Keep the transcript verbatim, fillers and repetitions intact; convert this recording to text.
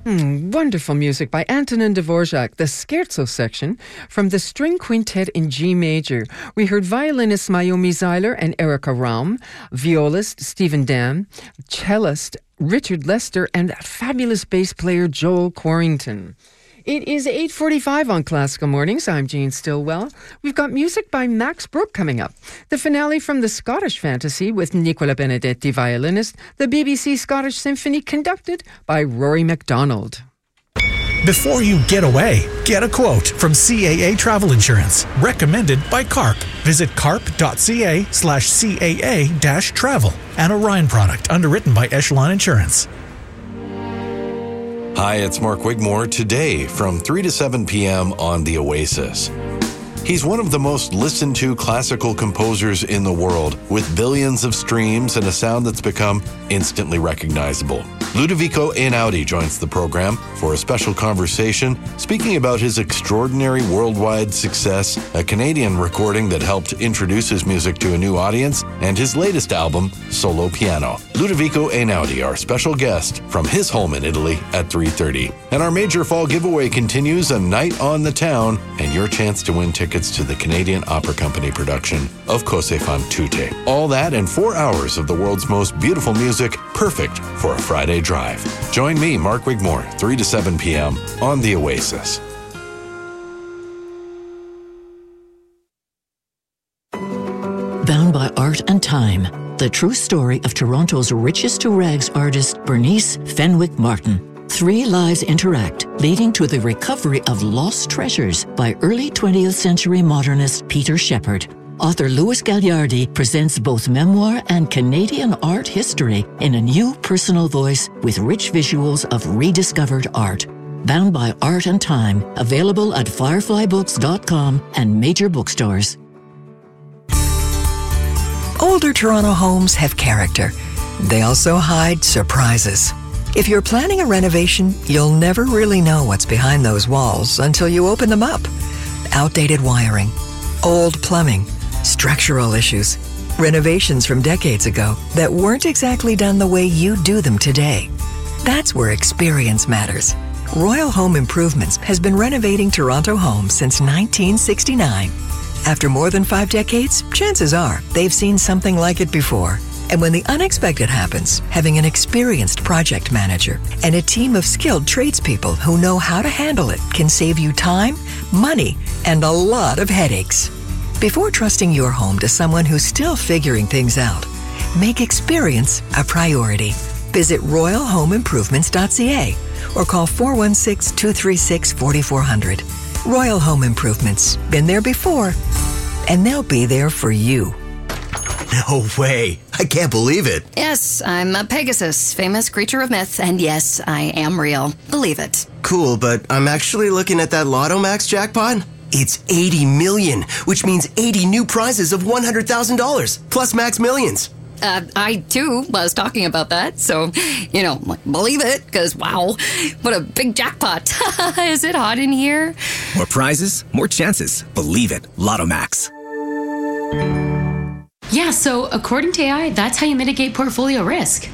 Mm, wonderful music by Antonin Dvorak, the Scherzo section from the String Quintet in G major. We heard violinist Mayumi Zeiler and Erica Raum, violist Stephen Dam, cellist Richard Lester, and fabulous bass player Joel Quarrington. It is eight forty-five on Classical Mornings. I'm Jane Stillwell. We've got music by Max Bruch coming up. The finale from the Scottish Fantasy with Nicola Benedetti, violinist. The B B C Scottish Symphony conducted by Rory MacDonald. Before you get away, get a quote from C A A Travel Insurance. Recommended by CARP. Visit carp.ca slash CAA dash travel. An Orion product underwritten by Echelon Insurance. Hi, it's Mark Wigmore. Today, from three to seven p.m. on The Oasis. He's one of the most listened to classical composers in the world, with billions of streams and a sound that's become instantly recognizable. Ludovico Einaudi joins the program for a special conversation, speaking about his extraordinary worldwide success, a Canadian recording that helped introduce his music to a new audience, and his latest album, Solo Piano. Ludovico Einaudi, our special guest from his home in Italy at three thirty. And our major fall giveaway continues, a night on the town, and your chance to win tickets to the Canadian Opera Company production of Cose fan tutte. All that and four hours of the world's most beautiful music, perfect for a Friday drive. Join me, Mark Wigmore, three to seven p.m. on The Oasis. Bound by Art and Time, the true story of Toronto's richest to rags artist Bernice Fenwick Martin. Three lives interact, leading to the recovery of lost treasures by early twentieth century modernist Peter Shepard. Author Louis Gagliardi presents both memoir and Canadian art history in a new personal voice with rich visuals of rediscovered art. Bound by Art and Time, available at firefly books dot com and major bookstores. Older Toronto homes have character. They also hide surprises. If you're planning a renovation, you'll never really know what's behind those walls until you open them up. Outdated wiring, old plumbing, structural issues, renovations from decades ago that weren't exactly done the way you do them today. That's where experience matters. Royal Home Improvements has been renovating Toronto homes since nineteen sixty-nine. After more than five decades, chances are they've seen something like it before. And when the unexpected happens, having an experienced project manager and a team of skilled tradespeople who know how to handle it can save you time, money, and a lot of headaches. Before trusting your home to someone who's still figuring things out, make experience a priority. Visit royal home improvements dot c a or call four one six, two three six, four four zero zero. Royal Home Improvements. Been there before, and they'll be there for you. No way. I can't believe it. Yes, I'm a Pegasus, famous creature of myth, and yes, I am real. Believe it. Cool, but I'm actually looking at that Lotto Max jackpot. It's eighty million, which means eighty new prizes of one hundred thousand dollars, plus Max Millions. Uh, I, too, was talking about that, so, you know, believe it, because, wow, what a big jackpot. Is it hot in here? More prizes, more chances. Believe it. Lotto Max. Yeah, so according to A I, that's how you mitigate portfolio risk.